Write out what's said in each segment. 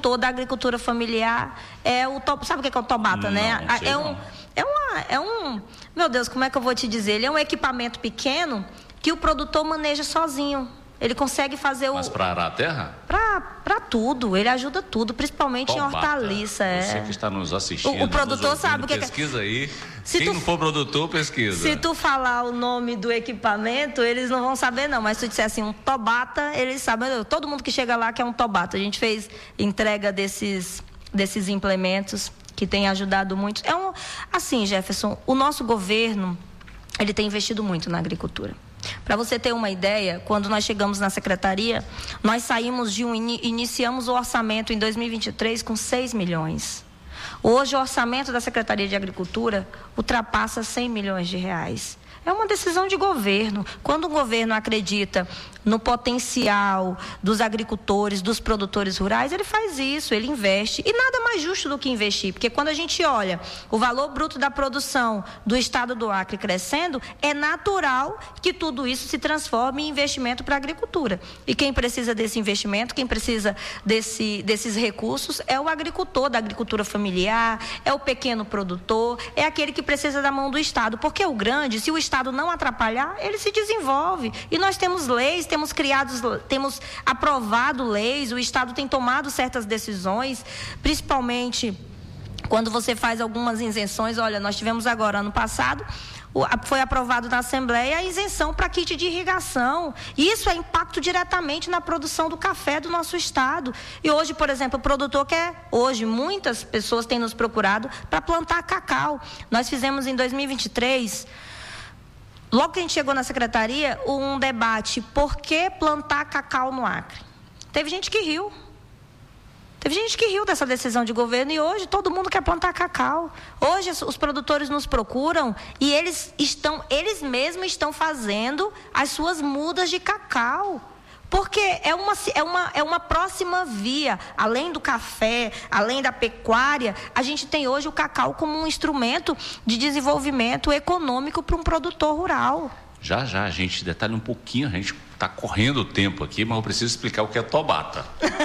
agricultor da agricultura familiar é o sabe o que é o Tobata, né? Meu Deus, como é que eu vou te dizer? Ele é um equipamento pequeno que o produtor maneja sozinho. Ele consegue fazer Mas para arar a terra? Para tudo, ele ajuda tudo, principalmente em hortaliça. Você que está nos assistindo, o produtor sabe o que pesquisa aí. Quem não for produtor, pesquisa. Se tu falar o nome do equipamento, eles não vão saber não, mas se tu disser assim, um Tobata, eles sabem. Todo mundo que chega lá quer um Tobata. A gente fez entrega desses implementos que tem ajudado muito. Assim, Jefferson, o nosso governo, ele tem investido muito na agricultura. Para você ter uma ideia, quando nós chegamos na secretaria, nós saímos iniciamos o orçamento em 2023 com 6 milhões. Hoje o orçamento da Secretaria de Agricultura ultrapassa 100 milhões de reais. É uma decisão de governo. Quando o governo acredita no potencial dos agricultores, dos produtores rurais, ele faz isso, ele investe. E nada mais justo do que investir, porque quando a gente olha o valor bruto da produção do estado do Acre crescendo, é natural que tudo isso se transforme em investimento para a agricultura. E quem precisa desse investimento, quem precisa desses recursos, é o agricultor da agricultura familiar, é o pequeno produtor, é aquele que precisa da mão do Estado, porque o grande, se o Estado não atrapalhar, ele se desenvolve. E nós temos leis, temos aprovado leis, o Estado tem tomado certas decisões, principalmente quando você faz algumas isenções. Olha, nós tivemos agora, ano passado, foi aprovado na Assembleia a isenção para kit de irrigação. Isso é impacto diretamente na produção do café do nosso estado. E hoje, por exemplo, o produtor hoje muitas pessoas têm nos procurado para plantar cacau. Nós fizemos em 2023... Logo que a gente chegou na secretaria, um debate, por que plantar cacau no Acre? Teve gente que riu. Teve gente que riu dessa decisão de governo e hoje todo mundo quer plantar cacau. Hoje os produtores nos procuram e eles mesmos estão fazendo as suas mudas de cacau. Porque é uma próxima via. Além do café, além da pecuária, a gente tem hoje o cacau como um instrumento de desenvolvimento econômico para um produtor rural. Já, a gente detalha um pouquinho, a gente está correndo o tempo aqui, mas eu preciso explicar o que é Tobata.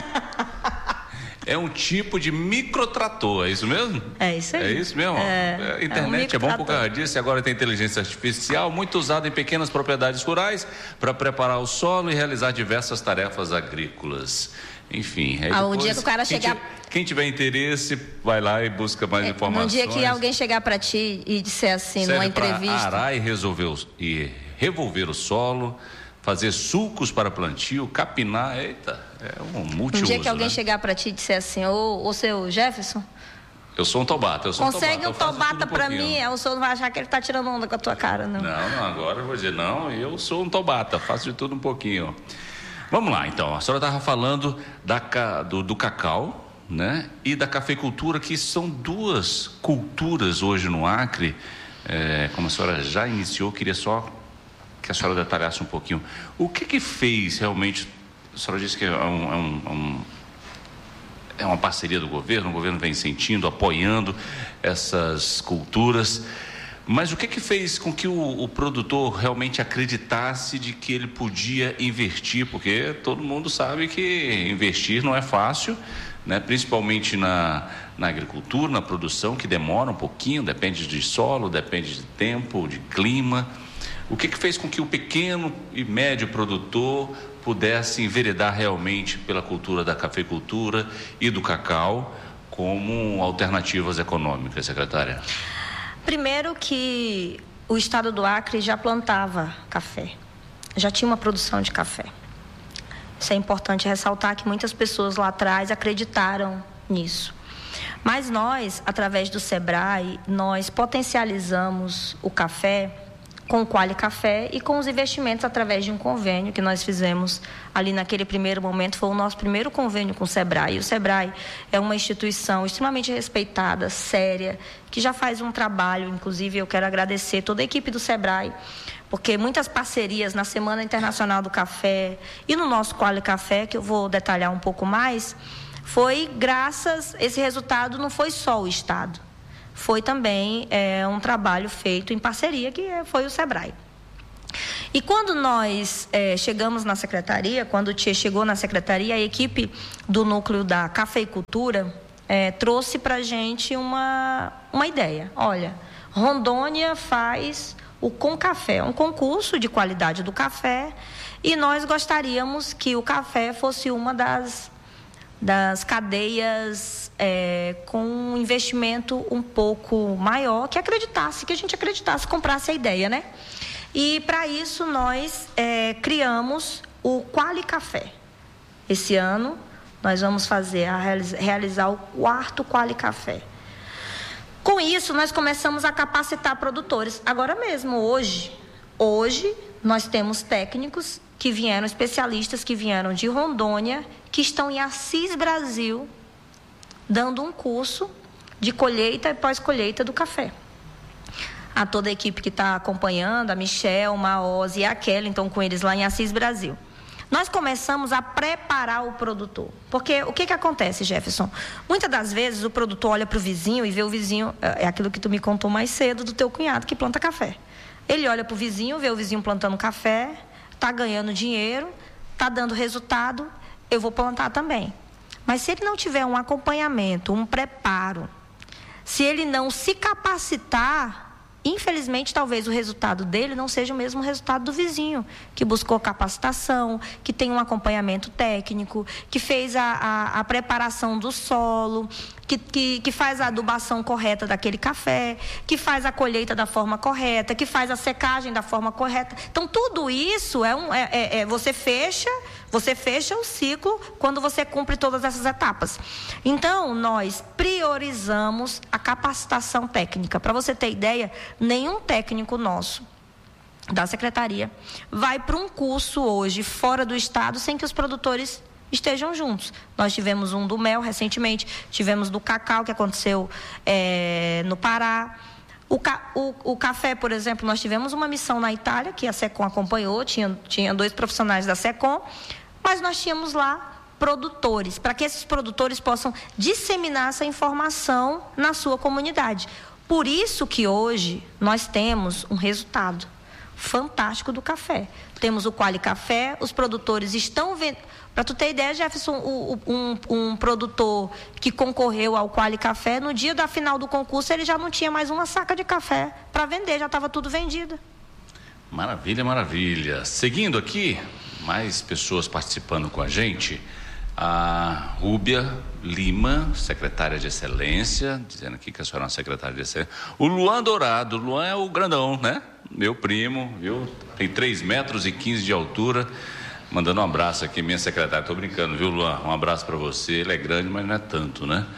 É um tipo de microtrator, é isso mesmo? É isso aí. É isso mesmo? A internet é bom por causa disso, agora tem inteligência artificial, muito usada em pequenas propriedades rurais para preparar o solo e realizar diversas tarefas agrícolas. Enfim, o dia que o cara chegar... Quem tiver interesse, vai lá e busca mais informações. No dia que alguém chegar para ti e disser assim, numa entrevista... Arar e revolver o solo, fazer sulcos para plantio, capinar, eita, é um multiuso. Um dia que alguém chegar para ti e disser assim, ô seu Jefferson, eu sou um Tobata, consegue um Tobata para mim, o senhor não vai achar que ele está tirando onda com a tua cara, não. Não, agora eu vou dizer, não, eu sou um Tobata, faço de tudo um pouquinho. Vamos lá, então, a senhora estava falando do cacau, né, e da cafeicultura, que são duas culturas hoje no Acre. Como a senhora já iniciou, queria só que a senhora detalhasse um pouquinho. O que fez realmente, a senhora disse que é uma parceria do governo, o governo vem sentindo, apoiando essas culturas, mas o que fez com que o produtor realmente acreditasse de que ele podia investir, porque todo mundo sabe que investir não é fácil, né? Principalmente na agricultura, na produção, que demora um pouquinho, depende de solo, depende de tempo, de clima. O que fez com que o pequeno e médio produtor pudesse enveredar realmente pela cultura da cafeicultura e do cacau como alternativas econômicas, secretária? Primeiro que o estado do Acre já plantava café, já tinha uma produção de café. Isso é importante ressaltar, que muitas pessoas lá atrás acreditaram nisso. Mas nós, através do SEBRAE, nós potencializamos o café com o Quali Café e com os investimentos através de um convênio que nós fizemos ali naquele primeiro momento. Foi o nosso primeiro convênio com o SEBRAE. E o SEBRAE é uma instituição extremamente respeitada, séria, que já faz um trabalho. Inclusive, eu quero agradecer toda a equipe do SEBRAE, porque muitas parcerias na Semana Internacional do Café e no nosso Quali Café, que eu vou detalhar um pouco mais, foi graças... Esse resultado não foi só o Estado. Foi também um trabalho feito em parceria, que foi o SEBRAE. E quando nós chegamos na secretaria, quando o Tchê chegou na secretaria, a equipe do núcleo da cafeicultura trouxe para a gente uma ideia. Olha, Rondônia faz o Concafé, um concurso de qualidade do café, e nós gostaríamos que o café fosse uma das cadeias com um investimento um pouco maior, que a gente acreditasse, comprasse a ideia, né? E para isso nós criamos o Quali Café. Esse ano nós vamos realizar o 4º Quali Café. Com isso nós começamos a capacitar produtores. Agora mesmo, hoje nós temos técnicos que vieram, especialistas que vieram de Rondônia, que estão em Assis Brasil, dando um curso de colheita e pós-colheita do café. A toda a equipe que está acompanhando, a Michelle, a Oz e a Kelly, então com eles lá em Assis Brasil. Nós começamos a preparar o produtor. Porque o que acontece, Jefferson? Muitas das vezes o produtor olha para o vizinho e vê o vizinho, é aquilo que tu me contou mais cedo do teu cunhado que planta café. Ele olha para o vizinho, vê o vizinho plantando café, está ganhando dinheiro, está dando resultado, eu vou plantar também. Mas se ele não tiver um acompanhamento, um preparo, se ele não se capacitar, infelizmente, talvez o resultado dele não seja o mesmo resultado do vizinho, que buscou capacitação, que tem um acompanhamento técnico, que fez a preparação do solo, que faz a adubação correta daquele café, que faz a colheita da forma correta, que faz a secagem da forma correta. Então, tudo isso você fecha o ciclo quando você cumpre todas essas etapas. Então, nós priorizamos a capacitação técnica. Para você ter ideia, nenhum técnico nosso da secretaria vai para um curso hoje fora do estado sem que os produtores estejam juntos. Nós tivemos um do mel recentemente, tivemos do cacau, que aconteceu no Pará. O café, por exemplo, nós tivemos uma missão na Itália, que a SECOM acompanhou, tinha 2 profissionais da SECOM, mas nós tínhamos lá produtores, para que esses produtores possam disseminar essa informação na sua comunidade. Por isso que hoje nós temos um resultado fantástico do café. Temos o Quali Café, os produtores estão vendo. Para tu ter ideia, Jefferson, um produtor que concorreu ao Quali Café, no dia da final do concurso, ele já não tinha mais uma saca de café para vender, já estava tudo vendido. Maravilha, maravilha. Seguindo aqui, mais pessoas participando com a gente. A Rúbia Lima, secretária de Excelência, dizendo aqui que a senhora é uma secretária de Excelência. O Luan Dourado, o Luan é o grandão, né? Meu primo, viu? Tem 3,15 metros de altura. Mandando um abraço aqui, minha secretária. Estou brincando, viu, Luan? Um abraço para você. Ele é grande, mas não é tanto, né?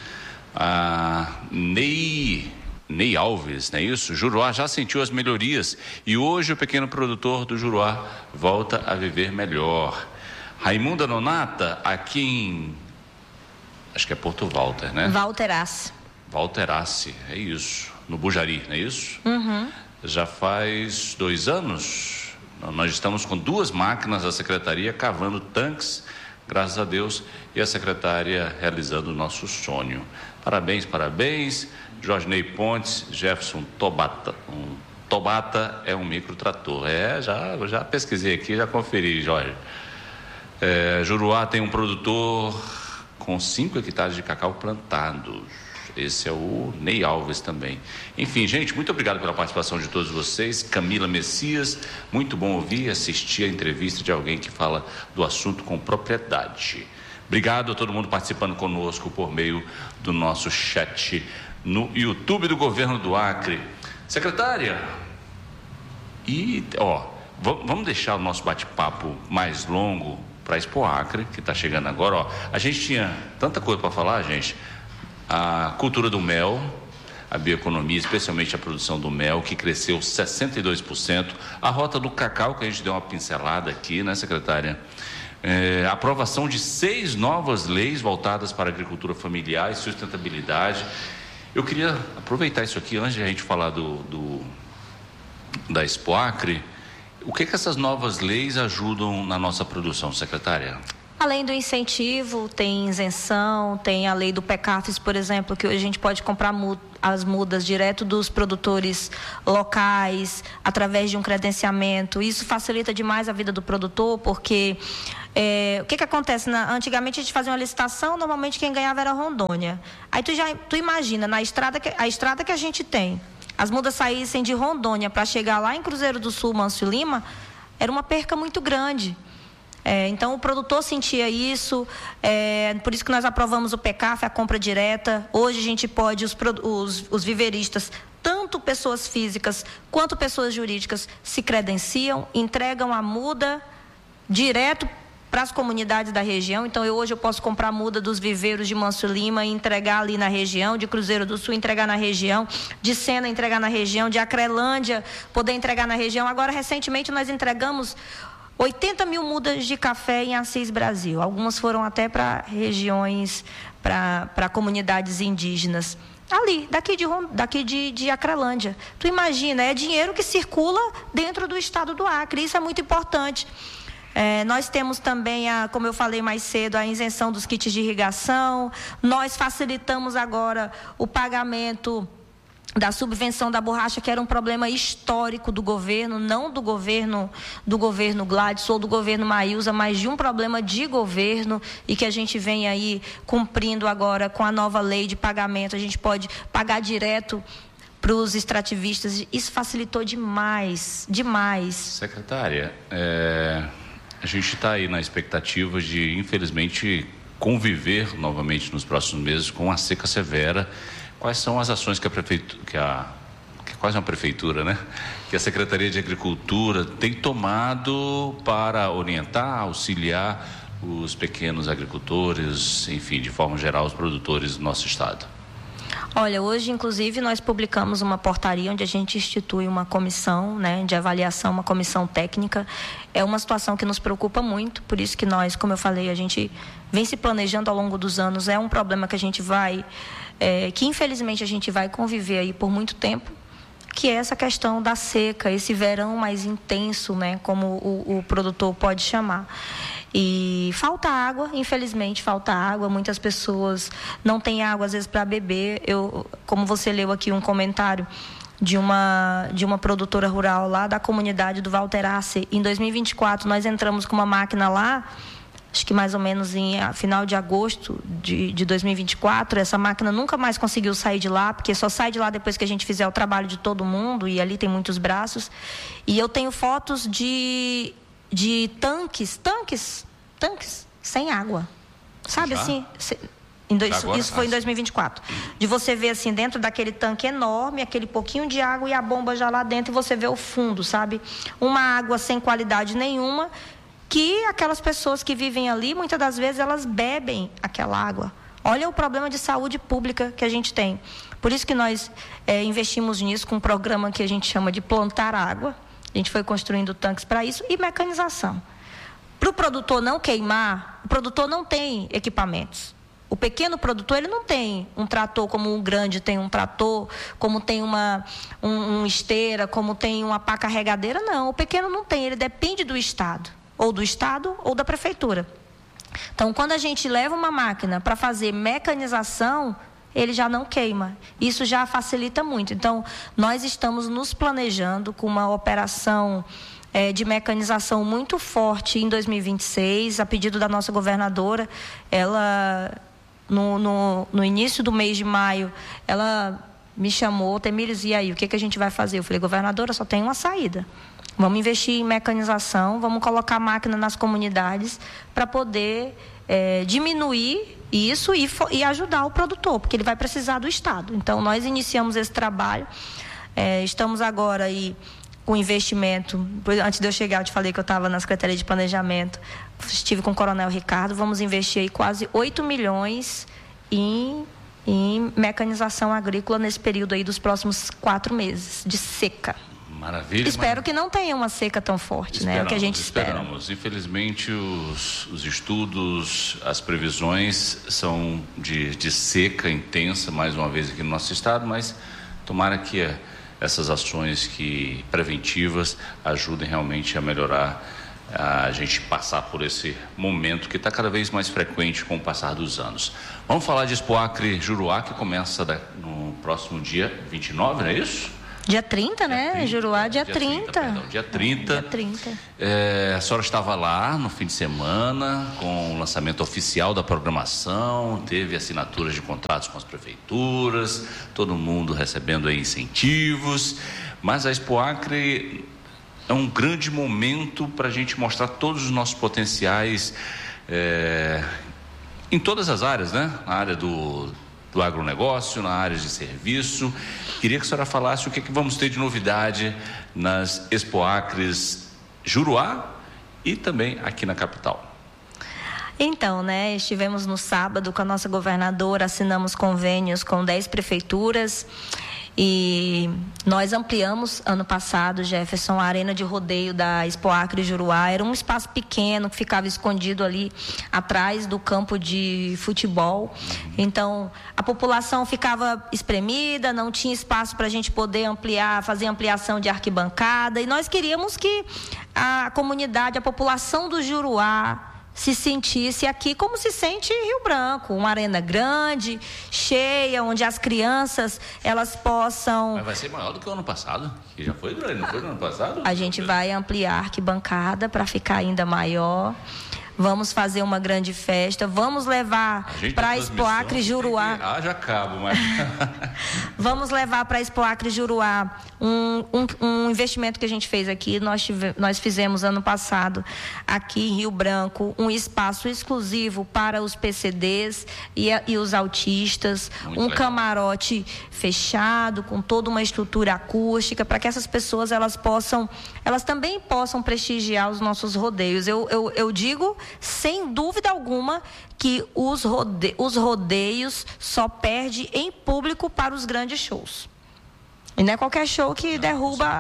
A Ney Alves, não é isso? Juruá já sentiu as melhorias e hoje o pequeno produtor do Juruá volta a viver melhor. Raimunda Nonata, aqui em... acho que é Porto Walter, né? Valterace, é isso. No Bujari, não é isso? Uhum. Já faz 2 anos... Nós estamos com 2 máquinas da secretaria cavando tanques, graças a Deus, e a secretária realizando o nosso sonho. Parabéns, parabéns. Jorge Ney Pontes, Jefferson Tobata. Tobata é um microtrator. Já pesquisei aqui, já conferi, Jorge. Juruá tem um produtor com 5 hectares de cacau plantados. Esse é o Ney Alves também. Enfim, gente, muito obrigado pela participação de todos vocês. Camila Messias, muito bom ouvir e assistir a entrevista de alguém que fala do assunto com propriedade. Obrigado a todo mundo participando conosco por meio do nosso chat no YouTube do Governo do Acre. Secretária, vamos deixar o nosso bate-papo mais longo para a Expo Acre, que está chegando agora. A gente tinha tanta coisa para falar, gente. A cultura do mel, a bioeconomia, especialmente a produção do mel, que cresceu 62%. A rota do cacau, que a gente deu uma pincelada aqui, né, secretária? A aprovação de 6 novas leis voltadas para a agricultura familiar e sustentabilidade. Eu queria aproveitar isso aqui, antes de a gente falar da Expo Acre. O que essas novas leis ajudam na nossa produção, secretária? Além do incentivo, tem isenção, tem a lei do PECAFES, por exemplo, que hoje a gente pode comprar as mudas direto dos produtores locais, através de um credenciamento. Isso facilita demais a vida do produtor, porque o que acontece? Antigamente a gente fazia uma licitação, normalmente quem ganhava era Rondônia. Aí tu imagina, a estrada que a gente tem, as mudas saíssem de Rondônia para chegar lá em Cruzeiro do Sul, Manso e Lima, era uma perca muito grande. Então o produtor sentia isso, por isso que nós aprovamos o PECAF, a compra direta. Hoje a gente pode, os viveristas, tanto pessoas físicas quanto pessoas jurídicas, se credenciam, entregam a muda direto para as comunidades da região. Então hoje eu posso comprar muda dos viveiros de Manso e Lima e entregar ali na região, de Cruzeiro do Sul entregar na região, de Sena entregar na região, de Acrelândia poder entregar na região. Agora recentemente nós entregamos 80 mil mudas de café em Assis, Brasil. Algumas foram até para regiões, para comunidades indígenas. Ali, daqui de Acrelândia. Tu imagina, é dinheiro que circula dentro do estado do Acre. Isso é muito importante. Nós temos também, como eu falei mais cedo, a isenção dos kits de irrigação. Nós facilitamos agora o pagamento da subvenção da borracha, que era um problema histórico do governo, não do governo Gladys ou do governo Maílza, mas de um problema de governo, e que a gente vem aí cumprindo agora com a nova lei de pagamento. A gente pode pagar direto para os extrativistas. Isso facilitou demais. Secretária, a gente está aí na expectativa de, infelizmente, conviver novamente nos próximos meses com a seca severa. Quais são as ações que a prefeitura, que é quase uma prefeitura, né? Que a Secretaria de Agricultura tem tomado para orientar, auxiliar os pequenos agricultores, enfim, de forma geral, os produtores do nosso estado? Olha, hoje, inclusive, nós publicamos uma portaria onde a gente institui uma comissão, né, de avaliação, uma comissão técnica. É uma situação que nos preocupa muito, por isso que nós, como eu falei, a gente vem se planejando ao longo dos anos. É um problema que a gente que infelizmente a gente vai conviver aí por muito tempo, que é essa questão da seca, esse verão mais intenso, né, como o produtor pode chamar. E falta água, infelizmente falta água. Muitas pessoas não têm água às vezes para beber. Como você leu aqui um comentário de uma produtora rural lá da comunidade do Valterace, em 2024 nós entramos com uma máquina lá, acho que mais ou menos em final de agosto de 2024, essa máquina nunca mais conseguiu sair de lá, porque só sai de lá depois que a gente fizer o trabalho de todo mundo, e ali tem muitos braços. E eu tenho fotos de tanques sem água. Sabe assim? Isso foi em 2024. De você ver assim, dentro daquele tanque enorme, aquele pouquinho de água e a bomba já lá dentro, e você vê o fundo, sabe? Uma água sem qualidade nenhuma, que aquelas pessoas que vivem ali, muitas das vezes elas bebem aquela água. Olha o problema de saúde pública que a gente tem. Por isso que nós investimos nisso com um programa que a gente chama de plantar água. A gente foi construindo tanques para isso, e mecanização. Para o produtor não queimar, o produtor não tem equipamentos. O pequeno produtor, ele não tem um trator como um grande tem um trator, como tem uma esteira, como tem uma pá carregadeira. Não, o pequeno não tem, ele depende do Estado ou da prefeitura. Então, quando a gente leva uma máquina para fazer mecanização, ele já não queima. Isso já facilita muito. Então, nós estamos nos planejando com uma operação de mecanização muito forte em 2026, a pedido da nossa governadora. Ela, no início do mês de maio, ela me chamou: Temíris, e aí, o que a gente vai fazer? Eu falei: governadora, só tem uma saída. Vamos investir em mecanização, vamos colocar máquina nas comunidades para poder diminuir isso e ajudar o produtor, porque ele vai precisar do Estado. Então, nós iniciamos esse trabalho. Estamos agora aí com investimento. Antes de eu chegar, eu te falei que eu estava na Secretaria de Planejamento. Estive com o Coronel Ricardo. Vamos investir aí quase 8 milhões em mecanização agrícola nesse período aí dos próximos 4 meses de seca. Maravilha. Espero que não tenha uma seca tão forte, né? É o que a gente espera. Infelizmente, os estudos, as previsões são de seca intensa, mais uma vez aqui no nosso estado, mas tomara que essas ações preventivas ajudem realmente a melhorar a gente passar por esse momento que está cada vez mais frequente com o passar dos anos. Vamos falar de Expo Acre Juruá, que começa no próximo dia 29, não é isso? Dia 30, né? 30, Juruá, dia 30. Perdão, dia 30. Dia 30. A senhora estava lá no fim de semana com o lançamento oficial da programação, teve assinaturas de contratos com as prefeituras, todo mundo recebendo aí incentivos, mas a Expo Acre é um grande momento para a gente mostrar todos os nossos potenciais em todas as áreas, né? Na área do agronegócio, na área de serviço. Queria que a senhora falasse o que vamos ter de novidade nas Expo Acres Juruá e também aqui na capital. Então, né, estivemos no sábado com a nossa governadora, assinamos convênios com 10 prefeituras e nós ampliamos ano passado, Jefferson, a arena de rodeio da Expo Acre Juruá. Era um espaço pequeno que ficava escondido ali atrás do campo de futebol. Então, a população ficava espremida, não tinha espaço para a gente poder ampliar, fazer ampliação de arquibancada. E nós queríamos que a comunidade, a população do Juruá, se sentisse aqui como se sente em Rio Branco, uma arena grande, cheia, onde as crianças, elas possam... Mas vai ser maior do que o ano passado, que já foi grande, não foi no ano passado? A gente vai ampliar a arquibancada para ficar ainda maior. Vamos fazer uma grande festa, vamos levar para a Expo Acre Juruá. Já acabo, mas... Vamos levar para a Expo Acre Juruá um investimento que a gente fez aqui. Nós fizemos ano passado, aqui em Rio Branco, um espaço exclusivo para os PCDs e os autistas. Muito legal. Camarote fechado, com toda uma estrutura acústica, para que essas pessoas elas também possam prestigiar os nossos rodeios. Eu digo, sem dúvida alguma, que os rodeios só perdem em público para os grandes shows. E não é qualquer show que derruba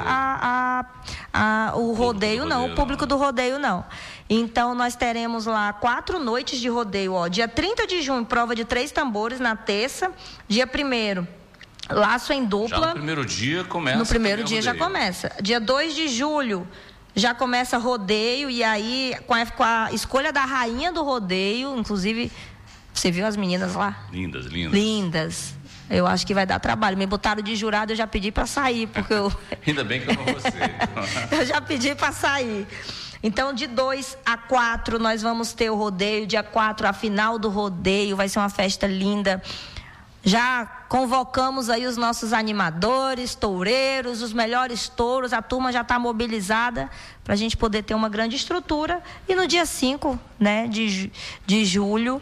o rodeio, não. O público do rodeio, não. Então, nós teremos lá 4 noites de rodeio. Dia 30 de junho, prova de 3 tambores na terça. Dia 1º, laço em dupla. Já no primeiro dia começa. No primeiro dia já começa. Dia 2 de julho, já começa rodeio. E aí, com a escolha da rainha do rodeio, inclusive, você viu as meninas lá? Lindas. Lindas. Eu acho que vai dar trabalho. Me botaram de jurado, eu já pedi para sair, porque eu... Ainda bem que eu não vou ser. Eu já pedi para sair. Então, de 2 a 4, nós vamos ter o rodeio. Dia 4, a final do rodeio. Vai ser uma festa linda. Já convocamos aí os nossos animadores, toureiros, os melhores touros. A turma já está mobilizada para a gente poder ter uma grande estrutura. E no dia 5, né, de julho,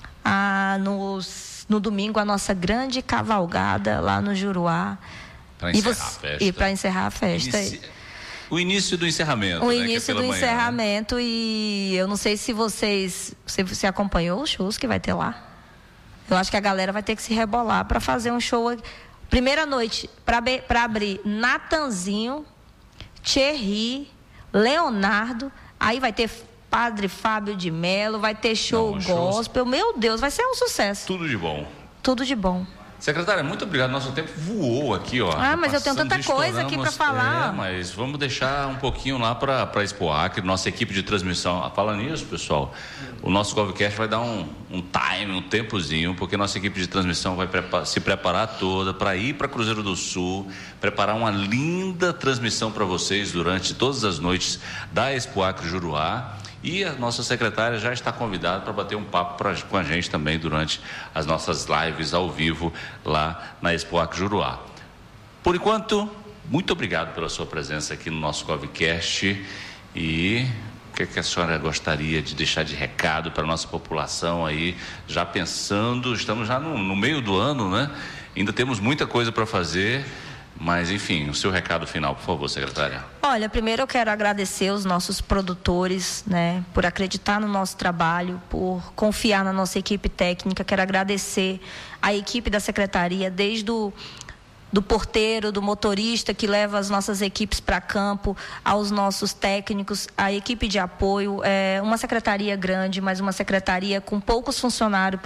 no domingo, a nossa grande cavalgada lá no Juruá. Para encerrar a festa. O início do encerramento. O início do encerramento. E eu não sei se você acompanhou os shows que vai ter lá. Eu acho que a galera vai ter que se rebolar para fazer um show. Primeira noite, para abrir, Natanzinho, Thierry, Leonardo. Aí vai ter Padre Fábio de Mello, vai ter show gospel. Meu Deus, vai ser um sucesso. Tudo de bom. Tudo de bom. Secretária, muito obrigado. Nosso tempo voou aqui, ó. Mas eu tenho tanta coisa aqui para falar. Mas vamos deixar um pouquinho lá para a Expo Acre, nossa equipe de transmissão. Fala nisso, pessoal. O nosso GovCast vai dar um tempozinho, porque nossa equipe de transmissão vai se preparar toda para ir para Cruzeiro do Sul, preparar uma linda transmissão para vocês durante todas as noites da Expo Acre Juruá. E a nossa secretária já está convidada para bater um papo com a gente também durante as nossas lives ao vivo lá na Expo Acre Juruá. Por enquanto, muito obrigado pela sua presença aqui no nosso GovCast. E o que a senhora gostaria de deixar de recado para a nossa população aí, já pensando, estamos já no meio do ano, né? Ainda temos muita coisa para fazer. Mas, enfim, o seu recado final, por favor, secretária. Olha, primeiro eu quero agradecer os nossos produtores, né, por acreditar no nosso trabalho, por confiar na nossa equipe técnica. Quero agradecer a equipe da secretaria, desde do porteiro, do motorista que leva as nossas equipes para campo, aos nossos técnicos, a equipe de apoio. É uma secretaria grande, mas uma secretaria com poucos funcionários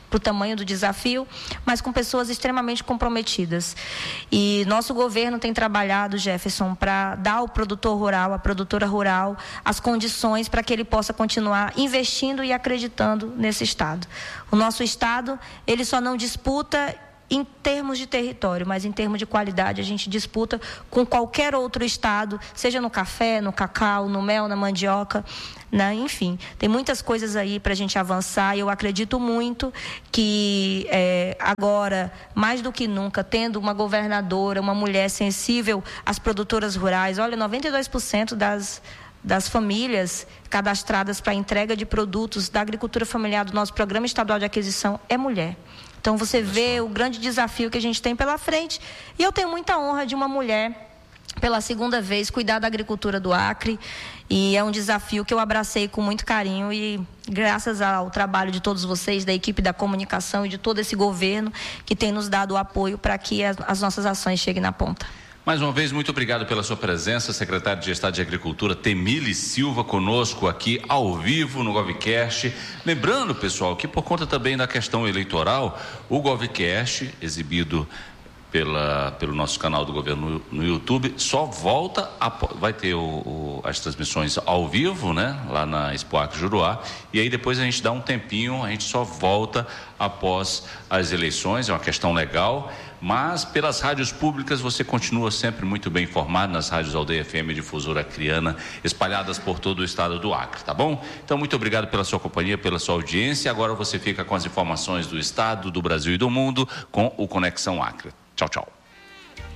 para o tamanho do desafio, mas com pessoas extremamente comprometidas. E nosso governo tem trabalhado, Jefferson, para dar ao produtor rural, à produtora rural, as condições para que ele possa continuar investindo e acreditando nesse Estado. O nosso Estado, ele só não disputa em termos de território, mas em termos de qualidade, a gente disputa com qualquer outro estado, seja no café, no cacau, no mel, na mandioca, né? Enfim, tem muitas coisas aí para a gente avançar e eu acredito muito que agora, mais do que nunca, tendo uma governadora, uma mulher sensível às produtoras rurais, olha, 92% das famílias cadastradas para entrega de produtos da agricultura familiar do nosso Programa Estadual de Aquisição é mulher. Então, você vê o grande desafio que a gente tem pela frente. E eu tenho muita honra de uma mulher, pela segunda vez, cuidar da agricultura do Acre. E é um desafio que eu abracei com muito carinho e graças ao trabalho de todos vocês, da equipe da comunicação e de todo esse governo que tem nos dado o apoio para que as nossas ações cheguem na ponta. Mais uma vez, muito obrigado pela sua presença, secretário de Estado de Agricultura, Temílio Silva, conosco aqui ao vivo no GovCast. Lembrando, pessoal, que por conta também da questão eleitoral, o GovCast, exibido pelo nosso canal do governo no YouTube, só volta, vai ter as transmissões ao vivo, né, lá na Expo Acre Juruá, e aí depois a gente dá um tempinho, a gente só volta após as eleições, é uma questão legal, mas pelas rádios públicas você continua sempre muito bem informado nas rádios Aldeia FM Difusora Acreana, espalhadas por todo o estado do Acre, tá bom? Então, muito obrigado pela sua companhia, pela sua audiência. Agora você fica com as informações do estado, do Brasil e do mundo com o Conexão Acre. Tchau, tchau.